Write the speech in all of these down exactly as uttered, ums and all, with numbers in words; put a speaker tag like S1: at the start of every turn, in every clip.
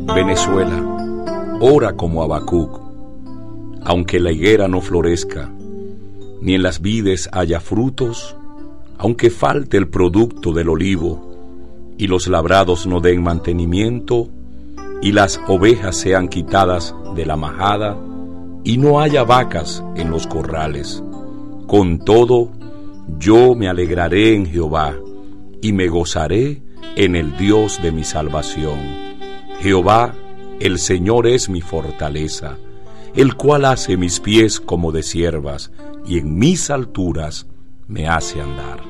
S1: Venezuela, ora como Habacuc. Aunque la higuera no florezca, ni en las vides haya frutos, aunque falte el producto del olivo, y los labrados no den mantenimiento, y las ovejas sean quitadas de la majada, y no haya vacas en los corrales. Con todo, yo me alegraré en Jehová, y me gozaré en el Dios de mi salvación. Jehová, el Señor es mi fortaleza, el cual hace mis pies como de ciervas, y en mis alturas me hace andar.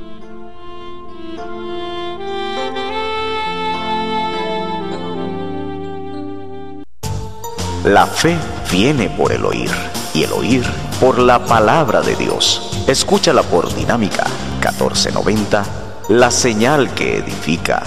S2: La fe viene por el oír, y el oír por la palabra de Dios. Escúchala por Dinámica catorce noventa, la señal que edifica.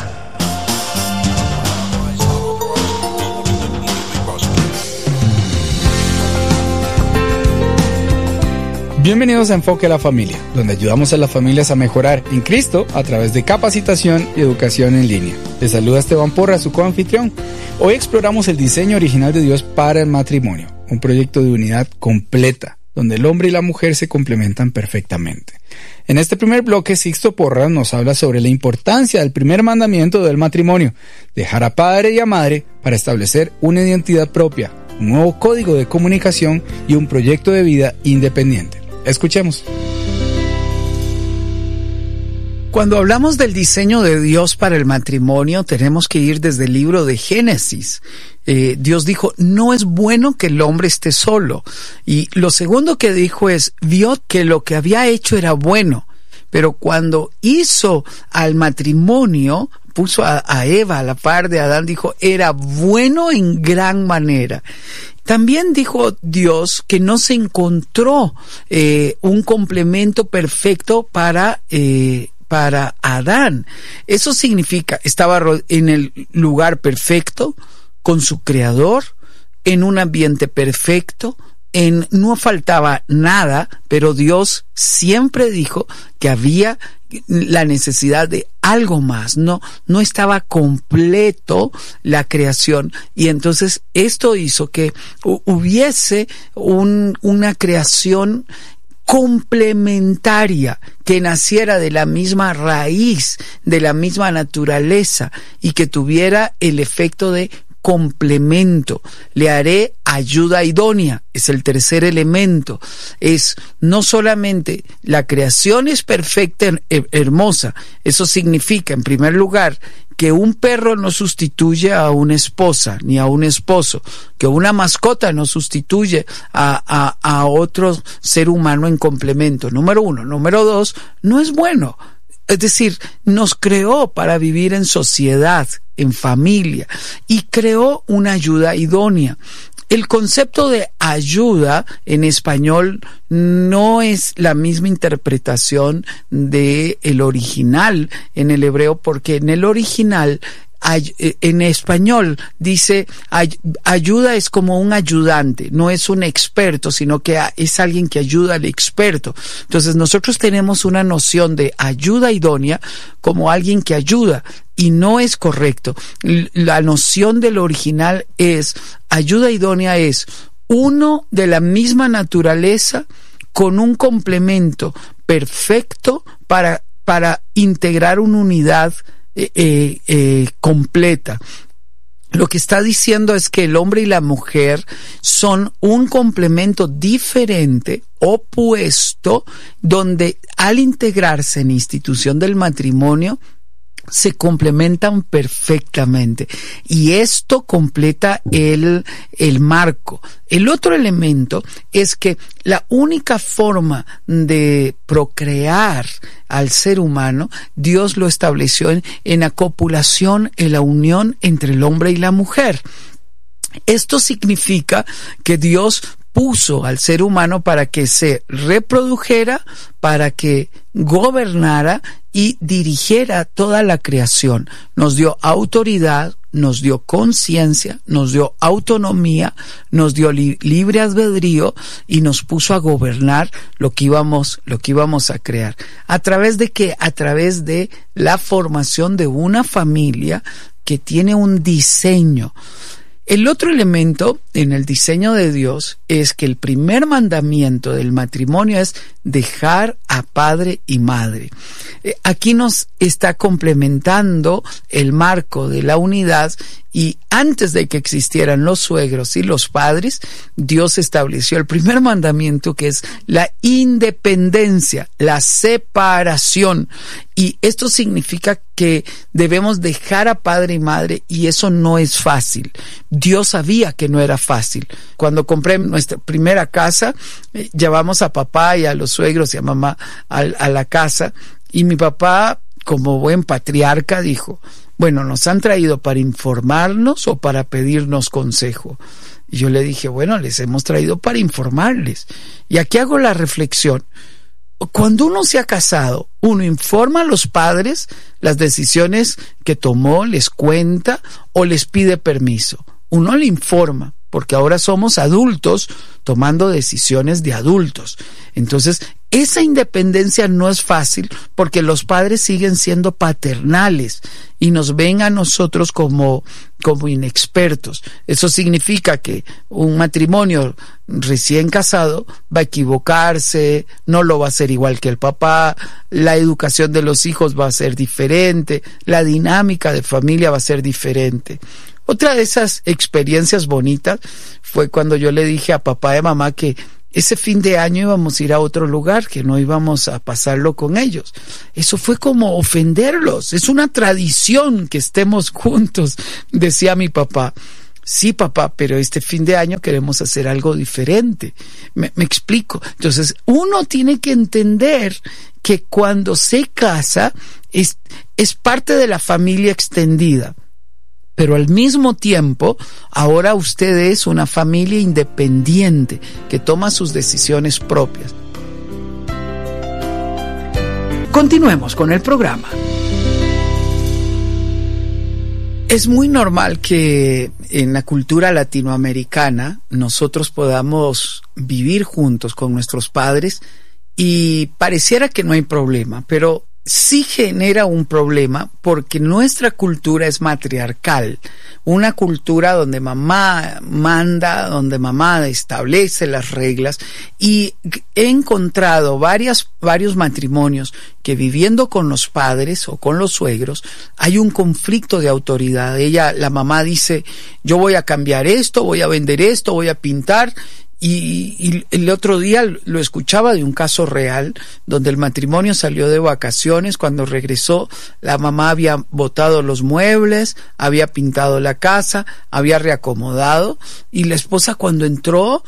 S3: Bienvenidos a Enfoque a la Familia, donde ayudamos a las familias a mejorar en Cristo a través de capacitación y educación en línea. Les saluda Esteban Porra, su coanfitrión. Hoy exploramos el diseño original de Dios para el matrimonio, un proyecto de unidad completa, donde el hombre y la mujer se complementan perfectamente. En este primer bloque, Sixto Porras nos habla sobre la importancia del primer mandamiento del matrimonio, dejar a padre y a madre para establecer una identidad propia, un nuevo código de comunicación y un proyecto de vida independiente. Escuchemos.
S4: Cuando hablamos del diseño de Dios para el matrimonio, tenemos que ir desde el libro de Génesis. Eh, Dios dijo, no es bueno que el hombre esté solo. Y lo segundo que dijo es, vio que lo que había hecho era bueno. Pero cuando hizo al matrimonio, puso a, a Eva a la par de Adán, dijo, era bueno en gran manera. También dijo Dios que no se encontró eh, un complemento perfecto para eh, para Adán. Eso significa, estaba en el lugar perfecto, con su creador, en un ambiente perfecto, en no faltaba nada, pero Dios siempre dijo que había la necesidad de algo más, no, no estaba completo la creación, y entonces esto hizo que hubiese un, una creación complementaria, que naciera de la misma raíz, de la misma naturaleza, y que tuviera el efecto de complemento. Le haré ayuda idónea, es el tercer elemento. Es no solamente la creación es perfecta, hermosa, eso significa, en primer lugar, que un perro no sustituye a una esposa ni a un esposo, que una mascota no sustituye a, a, a otro ser humano en complemento. Número uno. Número dos, no es bueno. Es decir, nos creó para vivir en sociedad, en familia, y creó una ayuda idónea. El concepto de ayuda en español no es la misma interpretación de el original en el hebreo, porque en el original, en español, dice ayuda es como un ayudante, no es un experto, sino que es alguien que ayuda al experto. Entonces nosotros tenemos una noción de ayuda idónea como alguien que ayuda, y no es correcto. La noción del original es, ayuda idónea es uno de la misma naturaleza con un complemento perfecto para, para integrar una unidad Eh, eh, eh, completa. Lo que está diciendo es que el hombre y la mujer son un complemento diferente, opuesto, donde al integrarse en la institución del matrimonio se complementan perfectamente, y esto completa el, el marco. El otro elemento es que la única forma de procrear al ser humano, Dios lo estableció en, en la copulación, en la unión entre el hombre y la mujer. Esto significa que Dios puso al ser humano para que se reprodujera, para que gobernara y dirigiera toda la creación. Nos dio autoridad, nos dio conciencia, nos dio autonomía, nos dio li- libre albedrío y nos puso a gobernar lo que íbamos, lo que íbamos a crear. ¿A través de qué? A través de la formación de una familia que tiene un diseño. El otro elemento en el diseño de Dios es que el primer mandamiento del matrimonio es dejar a padre y madre. Eh, aquí nos está complementando el marco de la unidad, y antes de que existieran los suegros y los padres, Dios estableció el primer mandamiento, que es la independencia, la separación. Y esto significa que debemos dejar a padre y madre, y eso no es fácil. Dios sabía que no era fácil. Cuando compré nuestra primera casa, eh, llevamos a papá y a los suegros y a mamá a, a la casa, y mi papá, como buen patriarca, dijo: bueno, ¿nos han traído para informarnos o para pedirnos consejo? Y yo le dije: bueno, les hemos traído para informarles. Y aquí hago la reflexión. Cuando uno se ha casado, uno informa a los padres las decisiones que tomó, les cuenta o les pide permiso. Uno le informa, porque ahora somos adultos tomando decisiones de adultos. Entonces, esa independencia no es fácil, porque los padres siguen siendo paternales y nos ven a nosotros como, como inexpertos. Eso significa que un matrimonio recién casado va a equivocarse, no lo va a hacer igual que el papá, la educación de los hijos va a ser diferente, la dinámica de familia va a ser diferente. Otra de esas experiencias bonitas fue cuando yo le dije a papá y mamá que ese fin de año íbamos a ir a otro lugar, que no íbamos a pasarlo con ellos. Eso fue como ofenderlos. Es una tradición que estemos juntos, decía mi papá. Sí, papá, pero este fin de año queremos hacer algo diferente. Me, me explico. Entonces, uno tiene que entender que cuando se casa es, es parte de la familia extendida. Pero al mismo tiempo, ahora usted es una familia independiente que toma sus decisiones propias. Continuemos con el programa. Es muy normal que en la cultura latinoamericana nosotros podamos vivir juntos con nuestros padres y pareciera que no hay problema, pero sí genera un problema, porque nuestra cultura es matriarcal, una cultura donde mamá manda, donde mamá establece las reglas, y he encontrado varias, varios matrimonios que viviendo con los padres o con los suegros hay un conflicto de autoridad. Ella, la mamá dice: yo voy a cambiar esto, voy a vender esto, voy a pintar. Y, y el otro día lo escuchaba de un caso real donde el matrimonio salió de vacaciones. Cuando regresó, la mamá había botado los muebles, había pintado la casa, había reacomodado, y la esposa, cuando entró,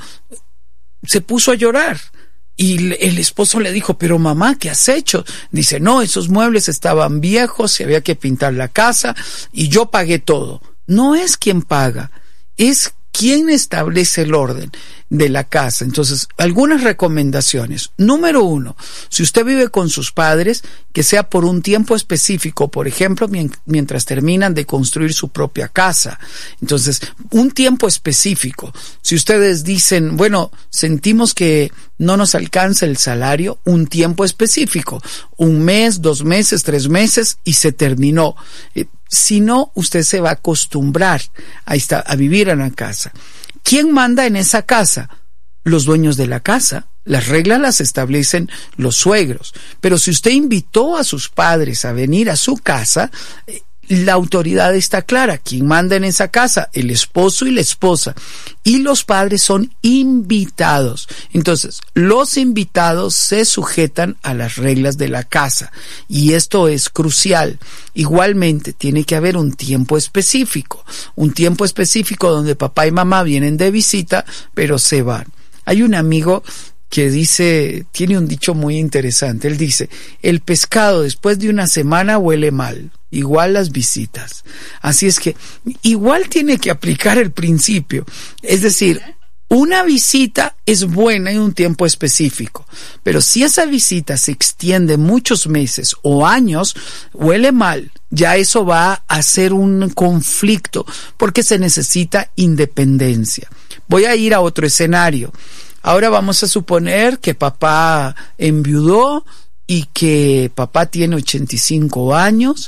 S4: se puso a llorar. Y el esposo le dijo: pero mamá, ¿qué has hecho? Dice: no, esos muebles estaban viejos, se había que pintar la casa y yo pagué todo. No es quien paga, es quien establece el orden de la casa. Entonces, algunas recomendaciones. Número uno, si usted vive con sus padres, que sea por un tiempo específico, por ejemplo, mientras terminan de construir su propia casa. Entonces, un tiempo específico. Si ustedes dicen: bueno, sentimos que no nos alcanza el salario, un tiempo específico. Un mes, dos meses, tres meses, y se terminó. Eh, si no, usted se va a acostumbrar a, estar, a vivir en la casa. ¿Quién manda en esa casa? Los dueños de la casa. Las reglas las establecen los suegros. Pero si usted invitó a sus padres a venir a su casa, la autoridad está clara. ¿Quién manda en esa casa? El esposo y la esposa. Y los padres son invitados. Entonces, los invitados se sujetan a las reglas de la casa. Y esto es crucial. Igualmente, tiene que haber un tiempo específico. Un tiempo específico donde papá y mamá vienen de visita, pero se van. Hay un amigo que dice, tiene un dicho muy interesante. Él dice: el pescado después de una semana huele mal. Igual las visitas. Así es que igual tiene que aplicar el principio. Es decir, una visita es buena en un tiempo específico, pero si esa visita se extiende muchos meses o años, huele mal. Ya eso va a ser un conflicto, porque se necesita independencia. Voy a ir a otro escenario. Ahora vamos a suponer que papá enviudó y que papá tiene ochenta y cinco años.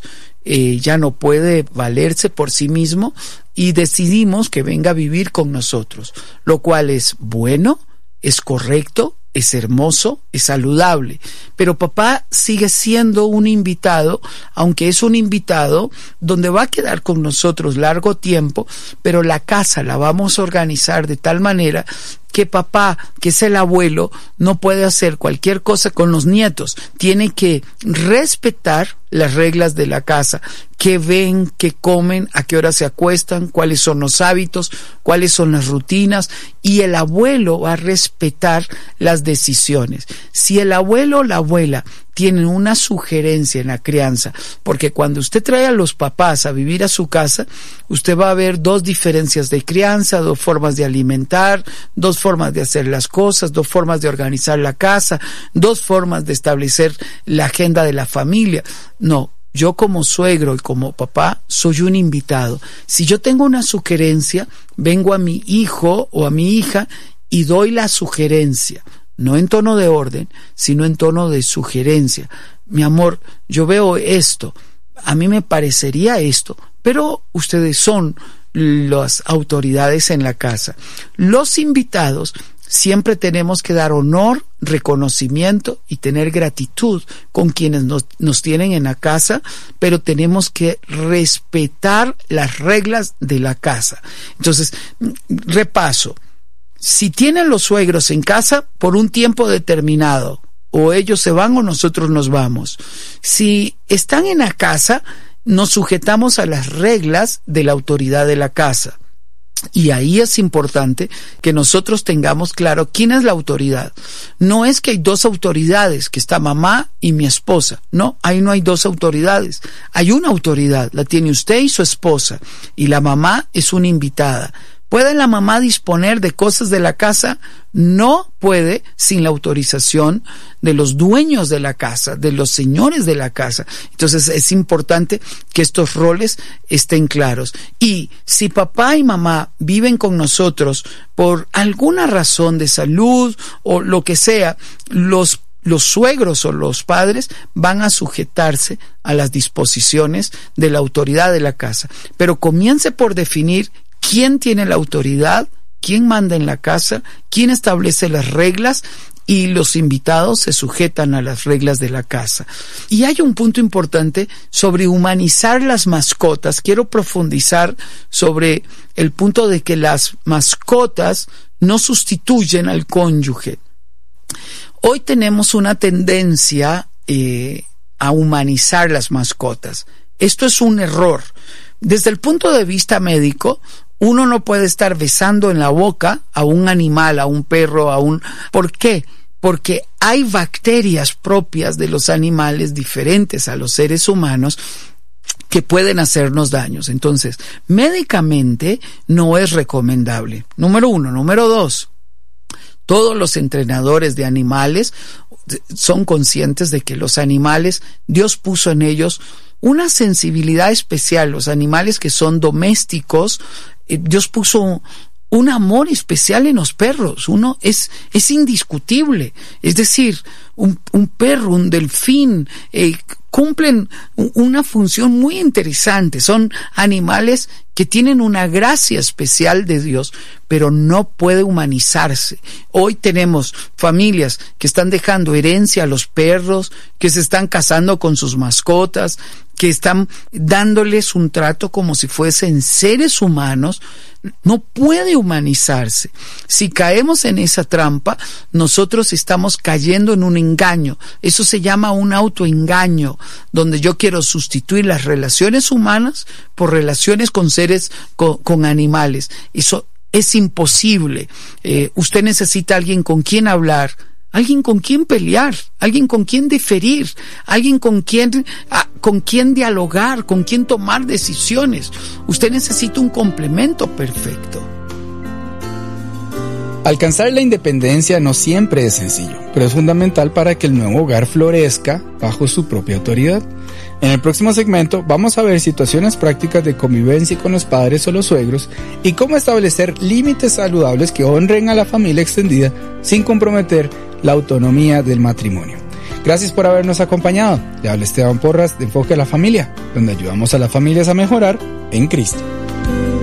S4: eh, ya no puede valerse por sí mismo y decidimos que venga a vivir con nosotros, lo cual es bueno, es correcto, es hermoso, es saludable, pero papá sigue siendo un invitado, aunque es un invitado donde va a quedar con nosotros largo tiempo, pero la casa la vamos a organizar de tal manera que papá, que es el abuelo, no puede hacer cualquier cosa con los nietos. Tiene que respetar las reglas de la casa, qué ven, qué comen, a qué hora se acuestan, cuáles son los hábitos, cuáles son las rutinas, y el abuelo va a respetar las decisiones. Si el abuelo o la abuela tienen una sugerencia en la crianza, porque cuando usted trae a los papás a vivir a su casa, usted va a ver dos diferencias de crianza, dos formas de alimentar, dos formas de hacer las cosas, dos formas de organizar la casa, dos formas de establecer la agenda de la familia. No, yo como suegro y como papá soy un invitado. Si yo tengo una sugerencia, vengo a mi hijo o a mi hija y doy la sugerencia. No en tono de orden, sino en tono de sugerencia. Mi amor, yo veo esto, a mí me parecería esto, pero ustedes son las autoridades en la casa. Los invitados siempre tenemos que dar honor, reconocimiento y tener gratitud con quienes nos, nos tienen en la casa, pero tenemos que respetar las reglas de la casa. Entonces, repaso. Si tienen los suegros en casa por un tiempo determinado, o ellos se van o nosotros nos vamos. Si están en la casa, nos sujetamos a las reglas de la autoridad de la casa. Y ahí es importante que nosotros tengamos claro quién es la autoridad. No es que hay dos autoridades, que está mamá y mi esposa. No, ahí no hay dos autoridades. Hay una autoridad, la tiene usted y su esposa. Y la mamá es una invitada. ¿Puede la mamá disponer de cosas de la casa? No puede sin la autorización de los dueños de la casa, de los señores de la casa. Entonces es importante que estos roles estén claros. Y si papá y mamá viven con nosotros por alguna razón de salud o lo que sea, los Los suegros o los padres van a sujetarse a las disposiciones de la autoridad de la casa. Pero comience por definir quién tiene la autoridad, quién manda en la casa, quién establece las reglas, y los invitados se sujetan a las reglas de la casa. Y hay un punto importante sobre humanizar las mascotas. Quiero profundizar sobre el punto de que las mascotas no sustituyen al cónyuge. Hoy tenemos una tendencia eh, a humanizar las mascotas. Esto es un error. Desde el punto de vista médico, uno no puede estar besando en la boca a un animal, a un perro, a un... ¿Por qué? Porque hay bacterias propias de los animales diferentes a los seres humanos que pueden hacernos daños. Entonces, médicamente no es recomendable. Número uno. Número dos. Todos los entrenadores de animales son conscientes de que los animales, Dios puso en ellos una sensibilidad especial. Los animales que son domésticos, eh, Dios puso un amor especial en los perros. Uno es, es indiscutible. Es decir, un, un perro, un delfín, eh, cumplen una función muy interesante. Son animales que tienen una gracia especial de Dios, pero no puede humanizarse. Hoy tenemos familias que están dejando herencia a los perros, que se están casando con sus mascotas, que están dándoles un trato como si fuesen seres humanos. No puede humanizarse. Si caemos en esa trampa, nosotros estamos cayendo en un engaño. Eso se llama un autoengaño, donde yo quiero sustituir las relaciones humanas por relaciones con seres, con, con animales. Eso es imposible. Eh, usted necesita a alguien con quien hablar, alguien con quien pelear, alguien con quien diferir, alguien con quien, ah, con quien dialogar, con quien tomar decisiones. Usted necesita un complemento perfecto.
S3: Alcanzar la independencia no siempre es sencillo, pero es fundamental para que el nuevo hogar florezca bajo su propia autoridad. En el próximo segmento vamos a ver situaciones prácticas de convivencia con los padres o los suegros y cómo establecer límites saludables que honren a la familia extendida sin comprometer la autonomía del matrimonio. Gracias por habernos acompañado. Le habla Esteban Porras de Enfoque a la Familia, donde ayudamos a las familias a mejorar en Cristo.